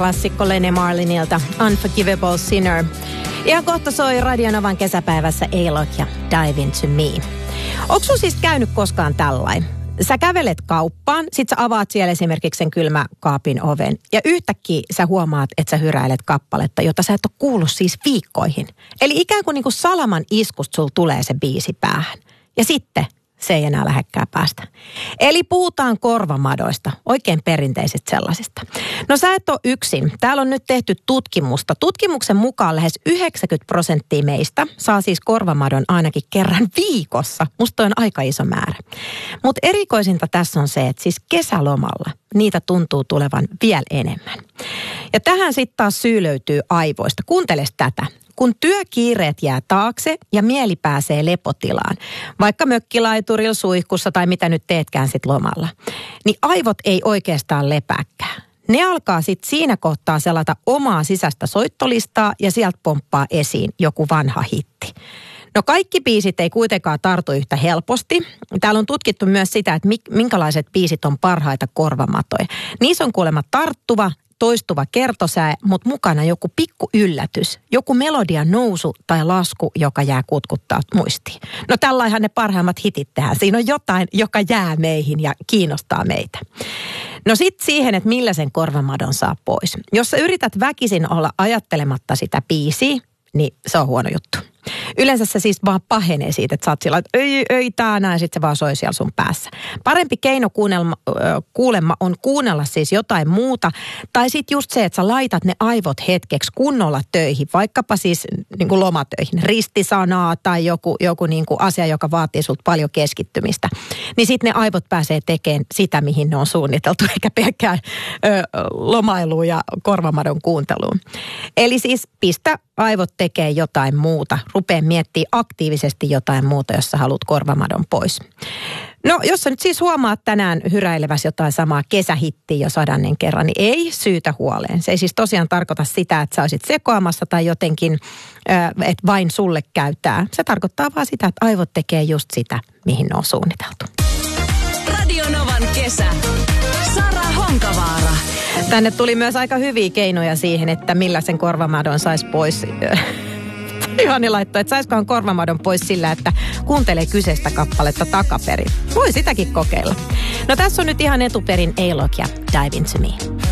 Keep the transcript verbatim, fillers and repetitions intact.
Klassikko Lene Marlinilta Unforgivable Sinner. Ihan kohta soi Radionovan kesäpäivässä A-Lock ja Dive Into Me. Onko sun siis käynyt koskaan tällain? Sä kävelet kauppaan, sit sä avaat siellä esimerkiksi sen kylmäkaapin oven ja yhtäkkiä sä huomaat, että sä hyräilet kappaletta, jota sä et ole kuullut siis viikkoihin. Eli ikään kuin, niin kuin salaman iskusta sul tulee se biisi päähän. Ja sitten se ei enää lähekkää päästä. Eli puhutaan korvamadoista, oikein perinteisistä sellaisista. No sä et ole yksin. Täällä on nyt tehty tutkimusta. Tutkimuksen mukaan lähes yhdeksänkymmentä prosenttia meistä saa siis korvamadon ainakin kerran viikossa. Musta on aika iso määrä. Mutta erikoisinta tässä on se, että siis kesälomalla niitä tuntuu tulevan vielä enemmän. Ja tähän sitten taas syy löytyy aivoista. Kuunteles tätä. Kun työkiireet jää taakse ja mieli pääsee lepotilaan, vaikka mökkilaiturilla, suihkussa tai mitä nyt teetkään sit lomalla, niin aivot ei oikeastaan lepääkään. Ne alkaa sitten siinä kohtaa selata omaa sisäistä soittolistaa ja sieltä pomppaa esiin joku vanha hitti. No kaikki biisit ei kuitenkaan tartu yhtä helposti. Täällä on tutkittu myös sitä, että minkälaiset biisit on parhaita korvamatoja. Niissä on kuulemma tarttuva, toistuva kertosää, mutta mukana joku pikku yllätys. Joku melodian nousu tai lasku, joka jää kutkuttaa muistiin. No tällaihan ne parhaimmat hitit tehdään. Siinä on jotain, joka jää meihin ja kiinnostaa meitä. No sitten siihen, että millä sen korvamadon saa pois. Jos sä yrität väkisin olla ajattelematta sitä biisiä, niin se on huono juttu. Yleensä se siis vaan pahenee siitä, että sä oot sillä, että ei, ei tää näin, sit se vaan soi siellä sun päässä. Parempi keino kuunnelma, kuulemma on kuunnella siis jotain muuta. Tai sit just se, että sä laitat ne aivot hetkeksi kunnolla töihin, vaikkapa siis niin kuin lomatöihin, ristisanaa tai joku, joku niin kuin asia, joka vaatii sulta paljon keskittymistä. Niin sit ne aivot pääsee tekemään sitä, mihin ne on suunniteltu, eikä pelkkään ö, lomailuun ja korvamadon kuunteluun. Eli siis pistä aivot tekee jotain muuta. Rupee miettimään aktiivisesti jotain muuta, jos sä haluat korvamadon pois. No, jos sä nyt siis huomaat tänään hyräilevässä jotain samaa kesähittiä jo sadannen kerran, niin ei syytä huoleen. Se ei siis tosiaan tarkoita sitä, että sä olisit sekoamassa tai jotenkin, että vain sulle käyttää. Se tarkoittaa vaan sitä, että aivot tekee just sitä, mihin ne on suunniteltu. Radionovan kesä. Sara Honkavaara. Tänne tuli myös aika hyviä keinoja siihen, että millä sen korvamadon saisi pois. Juhani laittoi, että saisikohan korvamadon pois sillä, että kuuntelee kyseistä kappaletta takaperin. Voi sitäkin kokeilla. No tässä on nyt ihan etuperin A-Lock ja Dive Into Me.